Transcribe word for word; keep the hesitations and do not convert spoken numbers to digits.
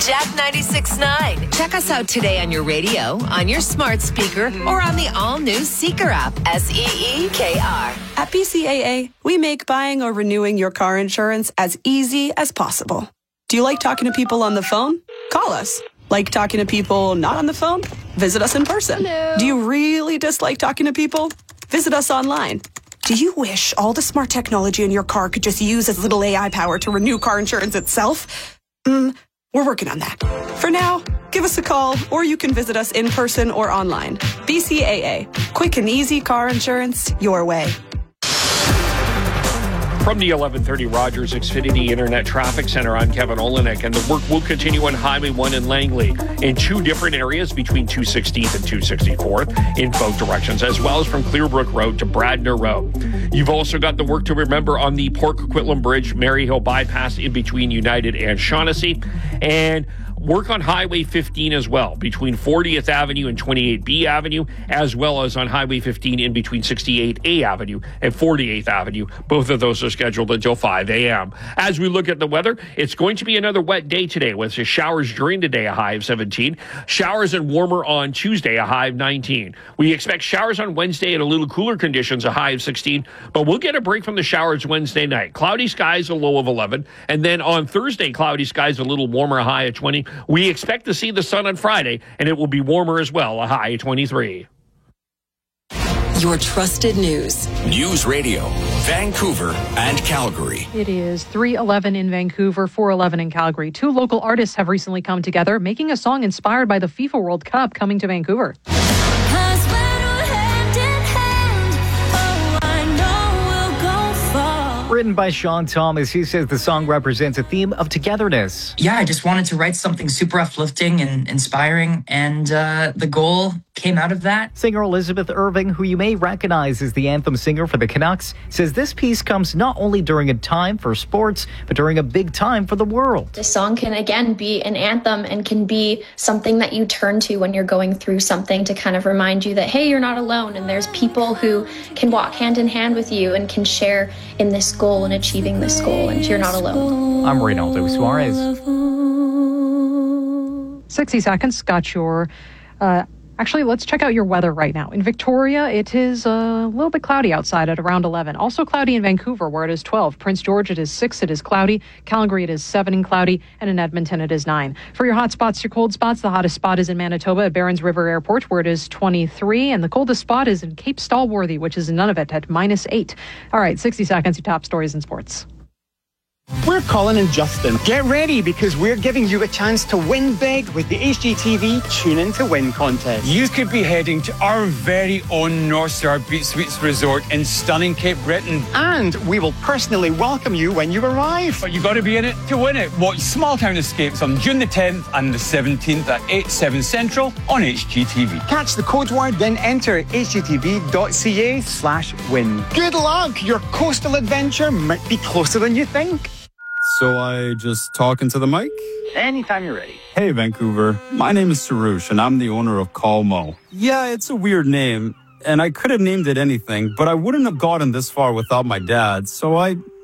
Jack ninety-six point nine. Check us out today on your radio, on your smart speaker, or on the all-new Seeker app. S E E K R. At B C A A, we make buying or renewing your car insurance as easy as possible. Do you like talking to people on the phone? Call us. Like talking to people not on the phone? Visit us in person. Hello. Do you really dislike talking to people? Visit us online. Do you wish all the smart technology in your car could just use as little A I power to renew car insurance itself? Mm, we're working on that. For now, give us a call, or you can visit us in person or online. B C A A. Quick and easy car insurance your way. From the eleven thirty Rogers Xfinity Internet Traffic Center, I'm Kevin Olenek, and the work will continue on Highway one in Langley in two different areas between two sixteenth and two sixty-fourth in both directions, as well as from Clearbrook Road to Bradner Road. You've also got the work to remember on the Port Coquitlam Bridge, Maryhill Bypass in between United and Shaughnessy, and work on Highway fifteen as well, between fortieth Avenue and twenty-eight B Avenue, as well as on Highway fifteen in between sixty-eight A Avenue and forty-eighth Avenue. Both of those are scheduled until five a.m. As we look at the weather, it's going to be another wet day today with showers during the day, a high of seventeen. Showers and warmer on Tuesday, a high of nineteen. We expect showers on Wednesday and a little cooler conditions, a high of sixteen, but we'll get a break from the showers Wednesday night. Cloudy skies, a low of eleven, and then on Thursday, cloudy skies, a little warmer, a high of twenty. We expect to see the sun on Friday, and it will be warmer as well, a high of twenty-three. Your trusted news. News Radio, Vancouver and Calgary. It is three eleven in Vancouver, four eleven in Calgary. Two local artists have recently come together, making a song inspired by the FIFA World Cup coming to Vancouver. Written by Sean Thomas, he says the song represents a theme of togetherness. Yeah, I just wanted to write something super uplifting and inspiring, and uh, the goal came out of that. Singer Elizabeth Irving, who you may recognize as the anthem singer for the Canucks, says this piece comes not only during a time for sports, but during a big time for the world. This song can, again, be an anthem and can be something that you turn to when you're going through something to kind of remind you that, hey, you're not alone, and there's people who can walk hand in hand with you and can share in this goal and achieving this goal, and you're not alone. I'm Reynaldo Suarez. sixty seconds, got your... Uh, Actually, let's check out your weather right now. In Victoria, it is a little bit cloudy outside at around eleven. Also cloudy in Vancouver, where it is twelve. Prince George, it is six. It is cloudy. Calgary, it is seven and cloudy. And in Edmonton, it is nine. For your hot spots, your cold spots, the hottest spot is in Manitoba at Barons River Airport, where it is twenty-three. And the coldest spot is in Cape Stallworthy, which is in Nunavut at minus eight. All right, sixty seconds, your top stories in sports. We're Colin and Justin. Get ready, because we're giving you a chance to win big with the H G T V Tune In to Win contest. You could be heading to our very own North Star Beach Suites Resort in stunning Cape Breton. And we will personally welcome you when you arrive. But you got to be in it to win it. Watch Small Town Escapes on June the tenth and the seventeenth at eight, seven Central on H G T V. Catch the code word, then enter hgtv.ca slash win. Good luck! Your coastal adventure might be closer than you think. So I just talk into the mic? Anytime you're ready. Hey, Vancouver. My name is Sarush, and I'm the owner of Calmo. Yeah, it's a weird name, and I could have named it anything, but I wouldn't have gotten this far without my dad, so I